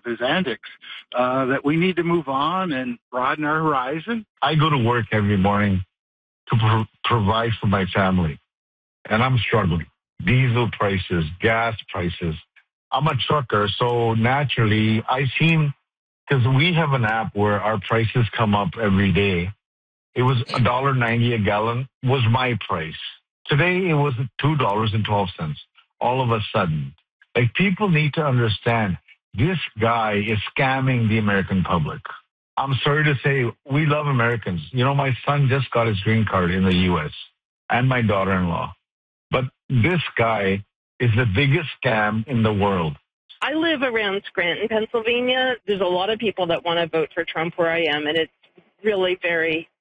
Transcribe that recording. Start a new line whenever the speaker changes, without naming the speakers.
his antics, that we need to move on and broaden our horizon.
I go to work every morning to provide for my family, and I'm struggling. Diesel prices, gas prices. I'm a trucker, so naturally I seem, because we have an app where our prices come up every day. It was $1.90 a gallon was my price. Today it was $2.12. All of a sudden, like, people need to understand this guy is scamming the American public. I'm sorry to say, we love Americans. You know, my son just got his green card in the U.S. and my daughter-in-law. But this guy is the biggest scam in the world.
I live around Scranton, Pennsylvania. There's a lot of people that want to vote for Trump where I am, and it's really very